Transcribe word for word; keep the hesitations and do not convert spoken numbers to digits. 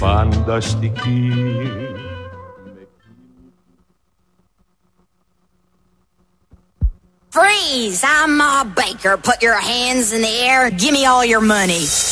φανταστική. Freeze! I'm Ma Baker. Put your hands in the air. Give me all your money.